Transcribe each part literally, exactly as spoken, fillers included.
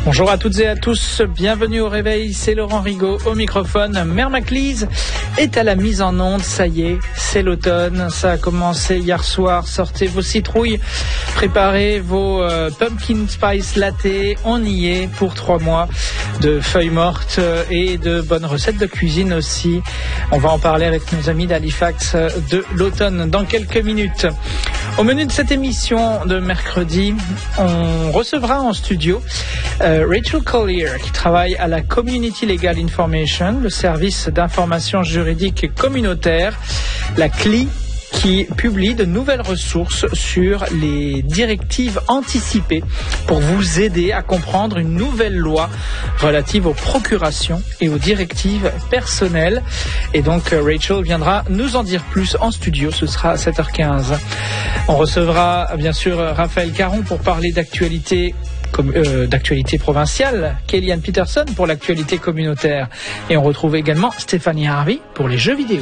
Bonjour à toutes et à tous, bienvenue au réveil, c'est Laurent Rigaud au microphone. Mère Maclise est à la mise en onde, ça y est, c'est l'automne, ça a commencé hier soir, sortez vos citrouilles, préparez vos euh, pumpkin spice latte, on y est pour trois mois de feuilles mortes et de bonnes recettes de cuisine aussi. On va en parler avec nos amis d'Halifax de l'automne dans quelques minutes. Au menu de cette émission de mercredi, on recevra en studio euh, Rachel Collier qui travaille à la Community Legal Information, le service d'information juridique communautaire, la C L I, qui publie de nouvelles ressources sur les directives anticipées pour vous aider à comprendre une nouvelle loi relative aux procurations et aux directives personnelles. Et donc Rachel viendra nous en dire plus en studio, ce sera à sept heures quinze. On recevra bien sûr Raphaël Caron pour parler d'actualité Comme, euh, d'actualité provinciale, Kellyanne Peterson pour l'actualité communautaire. Et on retrouve également Stéphanie Harvey pour les jeux vidéo.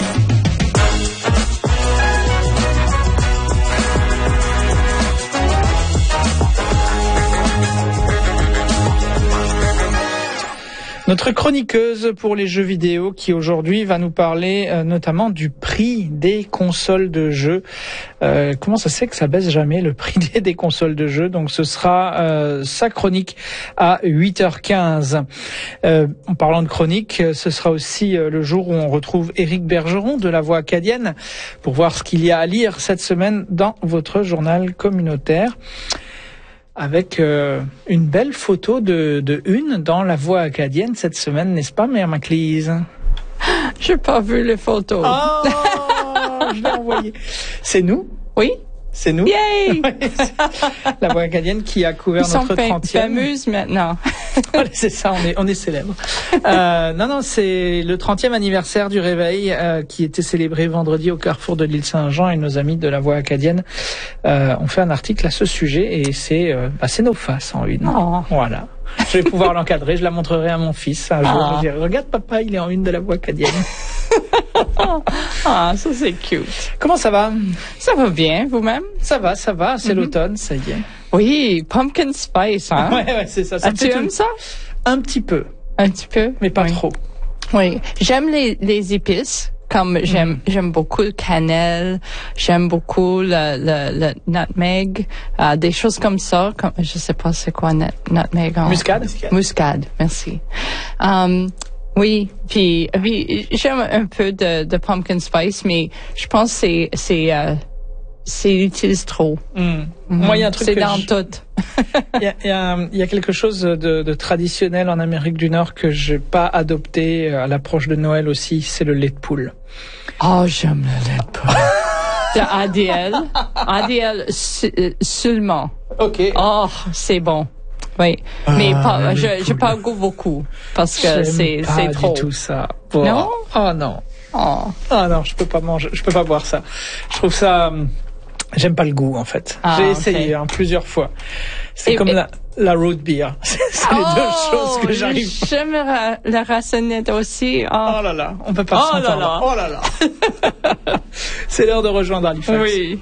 Notre chroniqueuse pour les jeux vidéo qui aujourd'hui va nous parler euh, notamment du prix des consoles de jeux. Euh, comment ça se fait que ça baisse jamais le prix des, des consoles de jeux? Donc ce sera euh, sa chronique à huit heures quinze. Euh, en parlant de chronique, ce sera aussi euh, le jour où on retrouve Éric Bergeron de La Voix acadienne pour voir ce qu'il y a à lire cette semaine dans votre journal communautaire. Avec euh, une belle photo de, de une dans La Voix acadienne cette semaine, n'est-ce pas, Mère Maclise? J'ai pas vu les photos. Oh, je l'ai envoyé. C'est nous? Oui. C'est nous. Yay! La Voix acadienne qui a couvert Ils notre sont trentième. fameuses maintenant. C'est ça, on est, on est célèbre. Euh, non, non, c'est le trentième anniversaire du réveil euh, qui était célébré vendredi au carrefour de l'île Saint-Jean et nos amis de La Voix acadienne euh, ont fait un article à ce sujet et c'est, euh, bah, c'est nos faces en une. Oh. Voilà. Je vais pouvoir l'encadrer, je la montrerai à mon fils un jour. Ah. Je vais dire, regarde papa, il est en une de La Voix acadienne. Ah, ça c'est cute. Comment ça va? Ça va bien, vous-même? Ça va, ça va, c'est mm-hmm. l'automne, ça y est. Oui, pumpkin spice, hein? Ouais, ouais, c'est ça. ça ah, tu aimes une... ça? Un petit peu. Un petit peu? Mais pas oui. trop. Oui, j'aime les, les épices. Comme j'aime, mm. j'aime beaucoup le cannelle, j'aime beaucoup le, le, le nutmeg, euh, des choses comme ça. Comme, je sais pas c'est quoi nut, nutmeg. En... Muscade. Muscade, merci. Um, oui, puis, puis j'aime un peu de, de pumpkin spice, mais je pense que c'est c'est euh, c'est utilise trop. Mm. Mm-hmm. Moi, il y a un truc c'est que dans je... tout. Il y a, il y, a, il y a quelque chose de, de traditionnel en Amérique du Nord que j'ai pas adopté à l'approche de Noël aussi, c'est le lait de poule. Oh, j'aime le lait de poule. De A D L. A D L su- seulement. OK. Oh, c'est bon. Oui, ah, mais pas, je j'ai pas goût beaucoup parce que J'aime c'est pas c'est du trop. tout ça. Oh. Non. Oh non. Oh. Ah non, je peux pas manger, je peux pas boire ça. Je trouve ça. J'aime pas le goût, en fait. Ah, J'ai okay. essayé hein, plusieurs fois. C'est et, comme et... la, la root beer. C'est oh, les deux choses que j'arrive pas. J'aime ra- la racinette aussi. Oh. oh là là, on peut pas oh s'entendre. Là là. Oh là là. C'est l'heure de rejoindre Halifax. Oui.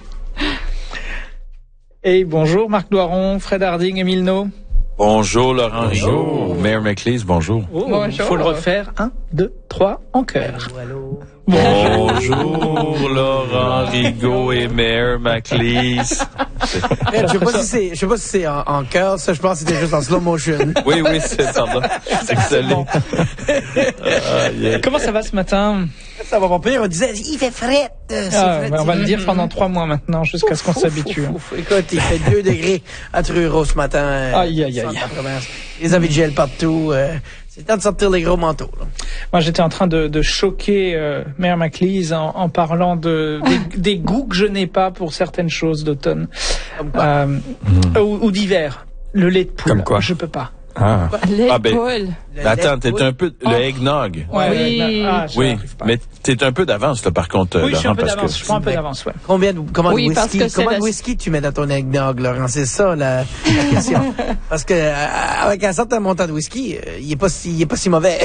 Et bonjour Marc Doiron, Fred Harding, Émile No. Bonjour Laurent Rigaud. Mère Maclise, bonjour. Oh, bonjour. Il faut le refaire. Un, deux, trois, en chœur. Allô, allô. Bonjour Laurent Rigaud et Mère Maclise. Je sais pas si c'est, je sais pas si c'est en, en chœur, ça, je pense que c'était juste en slow motion. Oui, oui, c'est ça. C'est excellent. ah, yeah. Comment ça va ce matin? Ça va pas pire. On disait, il fait fret. Ah, ben on va le dire pendant trois mois maintenant, jusqu'à ce qu'on ouf, s'habitue. Ouf, ouf. Écoute, il fait deux degrés à Truro ce matin. Aïe, aïe, aïe. Les avis de gel partout. Euh, c'est temps de sortir les gros manteaux. Là. Moi, j'étais en train de, de choquer euh, Mère Maclise en, en parlant de des, des goûts que je n'ai pas pour certaines choses d'automne euh, mmh. ou, ou d'hiver. Le lait de poule, comme quoi? Je peux pas. Ah, lait ah de ben, poule. Ben attends, t'es un peu le eggnog. Ouais, oui, ah, oui, mais t'es un peu d'avance là, par contre. Oui, Laurent, je suis un peu parce d'avance. que Je prends un peu d'avance, ouais. Combien de comment oui, de whisky, parce que comment de la... whisky tu mets dans ton eggnog, Laurent? C'est ça la, la question. Parce que euh, avec un certain montant de whisky, euh, il est pas si, il est pas si mauvais.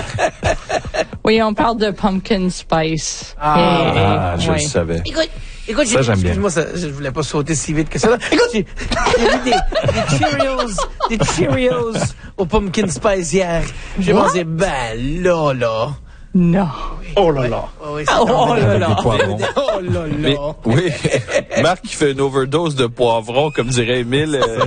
Oui, on parle de pumpkin spice. Ah, et, et, je oui. le savais. Écoute. Écoute, Ça, j'aime bien. excuse-moi, ça, je voulais pas sauter si vite que ça. Là. Écoute, j'ai j'ai vu des, des Cheerios, des Cheerios au pumpkin spice hier. J'ai What? pensé, ben là, là. Non. Oh là là. Oh, oui, c'est Oh tombé là dans- là. Des poivrons. Oh là Mais, là. oui, Marc qui fait une overdose de poivrons, comme dirait Émile. euh,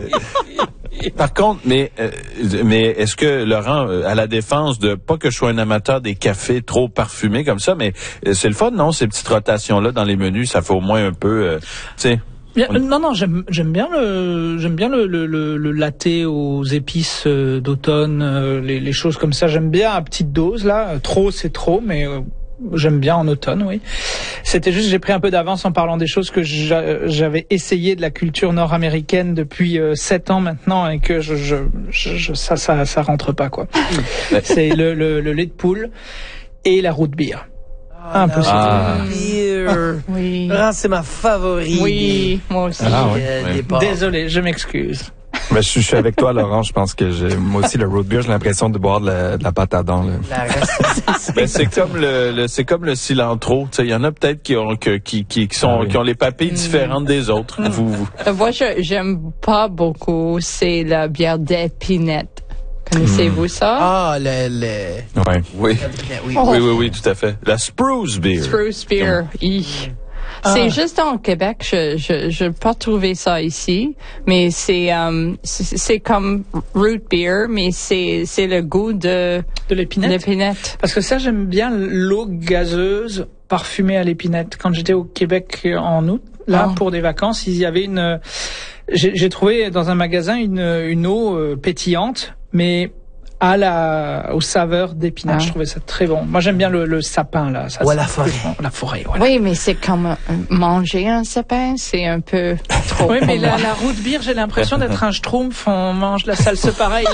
Par contre, mais euh, mais est-ce que Laurent, euh, à la défense de pas que je sois un amateur des cafés trop parfumés comme ça, mais euh, c'est le fun, non, ces petites rotations là dans les menus, ça fait au moins un peu, euh, tu sais. Bien, On- euh, non, non, j'aime, j'aime bien le, j'aime bien le, le, le, le latte aux épices euh, d'automne, euh, les, les choses comme ça. J'aime bien à petite dose là. Euh, Trop, c'est trop, mais euh, j'aime bien en automne, oui. C'était juste, j'ai pris un peu d'avance en parlant des choses que j'a- j'avais essayé de la culture nord-américaine depuis euh, sept ans maintenant et que je, je, je, je- ça, ça, ça rentre pas quoi. C'est le, le, le lait de poule et la root beer. Un peu, c'est Ah. Beer. Oui. Ah, c'est ma favorite. Oui, moi aussi. Ah, ouais. Euh, Ouais. des porcs. Désolé, je m'excuse. Mais je, suis- je suis avec toi, Laurent. Je pense que j'ai, moi aussi, le root beer, j'ai l'impression de boire de la, de la pâte à dents. Là. La racine. Ben, c'est comme le, le c'est comme le cilantro, tu sais, il y en a peut-être qui ont que, qui qui qui sont Ah oui. qui ont les papilles différentes des autres. Vous, vous- Euh, Moi, je, j'aime pas beaucoup, c'est la bière d'épinette. Connaissez-vous ça? Ah, le, le... Ouais. oui. Oui. Oh. Oui, oui, oui, tout à fait. La spruce beer. Spruce beer. Hi. C'est Ah. juste en Québec, je je je peux pas trouver ça ici, mais c'est euh, c'est c'est comme root beer, mais c'est c'est le goût de De l'épinette. l'épinette. Parce que ça, j'aime bien l'eau gazeuse parfumée à l'épinette. Quand j'étais au Québec en août, là, Ah. pour des vacances, il y avait une... J'ai j'ai trouvé dans un magasin une, une eau euh, pétillante, mais à la, aux saveurs d'épinette. Ah. Je trouvais ça très bon. Moi, j'aime bien le, le sapin, là. Ça, Ou à c'est la forêt. complètement- La forêt, voilà. Oui, mais c'est comme euh, manger un sapin, c'est un peu trop. Oui, mais pour la, moi. la root beer, j'ai l'impression d'être un schtroumpf. On mange la salse pareil.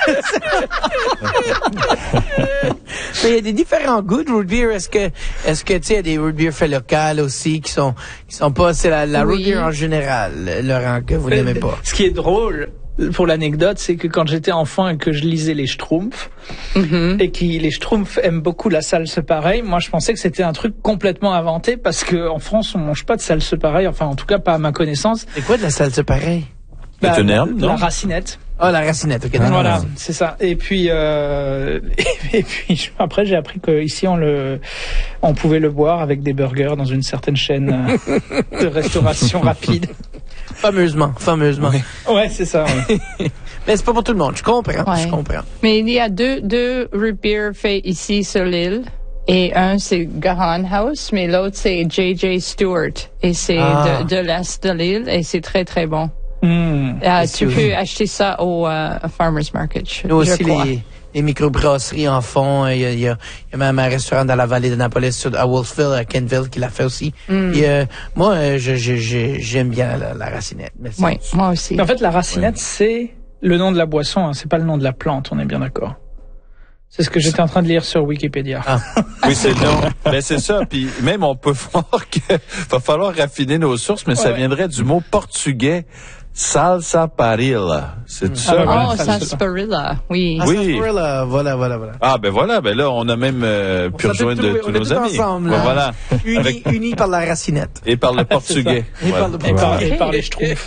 Mais il y a des différents goûts de root beer. Est-ce que, est-ce que, tu sais, il y a des root beer faits locales aussi qui sont, qui sont pas, c'est la, la root Oui. beer en général, Laurent, que vous n'aimez pas. Ce qui est drôle, pour l'anecdote, c'est que quand j'étais enfant et que je lisais les Schtroumpfs, Mhm. et que les Schtroumpfs aiment beaucoup la salse pareil, moi je pensais que c'était un truc complètement inventé parce que en France on mange pas de salse pareil, enfin en tout cas pas à ma connaissance. C'est quoi de la salse pareil? C'est une herbe, la non? racinette. Ah, la racinette, ok. d'accord. Voilà, c'est ça. Et puis, euh, et puis je- après j'ai appris qu'ici on le, on pouvait le boire avec des burgers dans une certaine chaîne euh, de restauration rapide. Fameusement, fameusement. Ouais, c'est ça. ouais. Mais c'est pas pour tout le monde, je comprends, Ouais. je comprends. Mais il y a deux, deux root beer faits ici sur l'île. Et un, c'est Gahan House, mais l'autre, c'est J J Stewart. Et c'est Ah. de, de l'Est de l'île, et c'est très, très bon. Hmm. Euh, Est-ce tu que- peux acheter ça au euh, Farmer's Market, je, Nous je aussi, crois. les, les microbrasseries en font. Il y a, il y a, il y a même un restaurant dans la vallée d'Annapolis, sur- à Wolfville, à Kenville, qui l'a fait aussi. Mm. Et, euh, moi, euh, je, je, je- j'aime bien la, la racinette. Mais c'est- Oui, moi aussi. En fait, la racinette, c'est le nom de la boisson, hein, c'est pas le nom de la plante, on est bien d'accord. C'est ce que j'étais en train de lire sur Wikipédia. Ah. Oui, c'est non. Ben c'est ça. Puis même on peut voir que va falloir raffiner nos sources, mais ça Ouais. viendrait du mot portugais salsa parilla. C'est ça. Ah, hein? voilà. Oh, ça, c'est ça. sarsaparilla, oui. Ah, Oui. sarsaparilla, voilà, voilà, voilà. Ah ben voilà, ben là on a même euh, pu s'est rejoindre tous de trouvés, tous on est nos tous amis. ensemble, Ben, là. voilà. Unis, Avec- unis par la racinette. Et par le portugais. Et par Voilà. le Et par, portugais. et par les Schtroumpfs.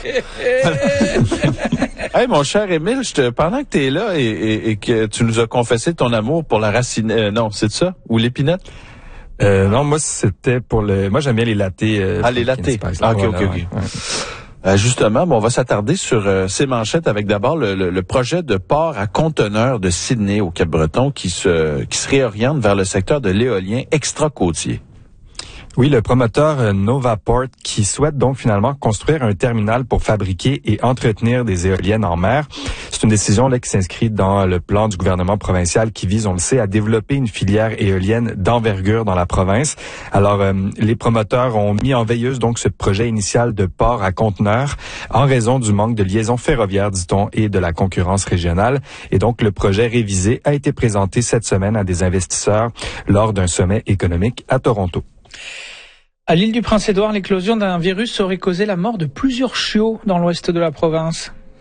Hey mon cher Émile, je te pendant que tu es là et, et, et que tu nous as confessé ton amour pour la racine euh, non, c'est ça ou l'épinette? Euh, non, moi, c'était pour le... Moi, j'aime bien les lattés. Euh, Ah, les pumpkin lattés. spice, Ah, là. ok, Voilà, ok, ok. ouais, ouais. Euh, justement, bon, on va s'attarder sur euh, ces manchettes avec d'abord le, le, le projet de port à conteneurs de Sydney au Cap-Breton qui se qui se réoriente vers le secteur de l'éolien extra-côtier. Oui, le promoteur euh, Novaport qui souhaite donc finalement construire un terminal pour fabriquer et entretenir des éoliennes en mer. C'est une décision là qui s'inscrit dans le plan du gouvernement provincial qui vise, on le sait, à développer une filière éolienne d'envergure dans la province. Alors, euh, les promoteurs ont mis en veilleuse donc ce projet initial de port à conteneurs en raison du manque de liaisons ferroviaires, dit-on, et de la concurrence régionale. Et donc, le projet révisé a été présenté cette semaine à des investisseurs lors d'un sommet économique à Toronto. À l'île du Prince-Édouard, l'éclosion d'un virus aurait causé la mort de plusieurs chiots dans l'ouest de la province.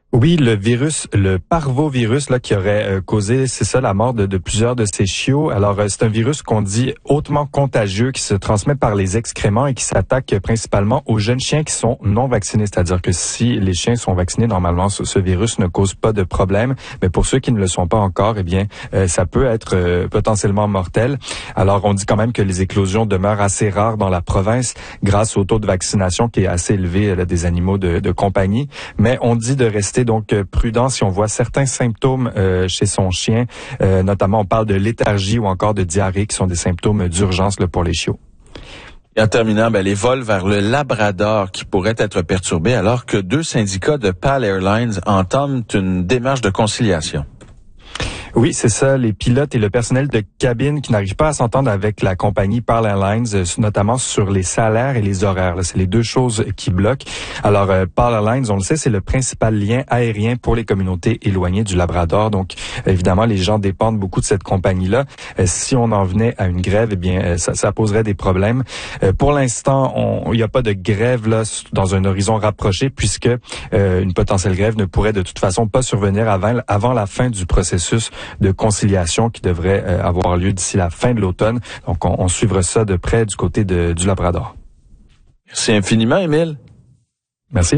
Oui, le virus, le parvovirus là qui aurait euh, causé, c'est ça, la mort de, de plusieurs de ces chiots. Alors, euh, c'est un virus qu'on dit hautement contagieux qui se transmet par les excréments et qui s'attaque principalement aux jeunes chiens qui sont non vaccinés. C'est-à-dire que si les chiens sont vaccinés, normalement, ce, ce virus ne cause pas de problème. Mais pour ceux qui ne le sont pas encore, eh bien, euh, ça peut être euh, potentiellement mortel. Alors, on dit quand même que les éclosions demeurent assez rares dans la province grâce au taux de vaccination qui est assez élevé là, des animaux de, de compagnie. Mais on dit de rester donc prudent si on voit certains symptômes euh, chez son chien. Euh, notamment, on parle de léthargie ou encore de diarrhée qui sont des symptômes d'urgence là, pour les chiots. Et en terminant, ben, les vols vers le Labrador qui pourraient être perturbés alors que deux syndicats de PAL Airlines entament une démarche de conciliation. Oui, c'est ça. Les pilotes et le personnel de cabine qui n'arrivent pas à s'entendre avec la compagnie PAL Airlines, notamment sur les salaires et les horaires. Là, c'est les deux choses qui bloquent. Alors, euh, PAL Airlines, on le sait, c'est le principal lien aérien pour les communautés éloignées du Labrador. Donc, évidemment, les gens dépendent beaucoup de cette compagnie-là. Euh, si on en venait à une grève, eh bien, euh, ça, ça poserait des problèmes. Euh, pour l'instant, il n'y a pas de grève là dans un horizon rapproché, puisque euh, une potentielle grève ne pourrait de toute façon pas survenir avant, avant la fin du processus de conciliation qui devrait euh, avoir lieu d'ici la fin de l'automne. Donc, on, on suivra ça de près du côté de, du Labrador. Merci infiniment, Émile. Merci.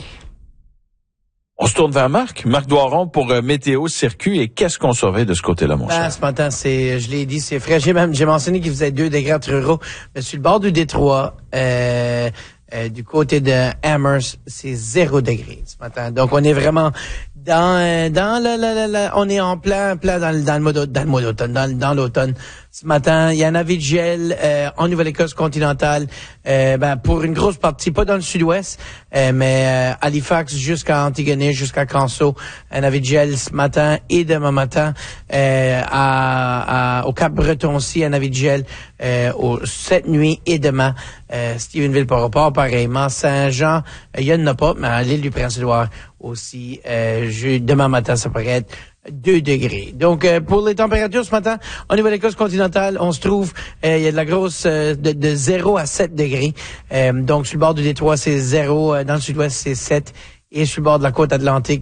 On se tourne vers Marc. Marc Doiron pour euh, Météo Circuit. Et qu'est-ce qu'on surveille de ce côté-là, mon ben, cher? Ce matin, c'est, je l'ai dit, c'est frais. J'ai même, j'ai mentionné qu'il faisait deux degrés entre ruraux. Mais sur le bord du Détroit, euh, euh, du côté de Amherst, c'est zéro degré ce matin. Donc, on est vraiment dans, dans le, le, le, le on est en plein, plein dans, le, dans le mois d'automne, dans le mois d'automne, dans, dans l'automne. Ce matin, il y a un avis de gel euh, en Nouvelle-Écosse continentale, euh, ben, pour une grosse partie, pas dans le sud-ouest, euh, mais euh, Halifax jusqu'à Antigonish, jusqu'à Canso, un avis de gel ce matin et demain matin. Euh, à, à, au Cap-Breton aussi, un avis de gel euh, au, cette nuit et demain. Euh, Stephenville-Port-au-Port, pareillement. Saint-Jean, il euh, y en a pas, mais à l'île du Prince-Édouard aussi. Euh, je, demain matin, ça pourrait être deux degrés. Donc, euh, pour les températures ce matin, au niveau de l'Écosse continentale, on se trouve, euh, il y a de la grosse euh, de, de zéro à sept degrés. Euh, donc, sur le bord du Détroit, c'est zéro. Euh, dans le sud-ouest, c'est sept. Et sur le bord de la côte atlantique,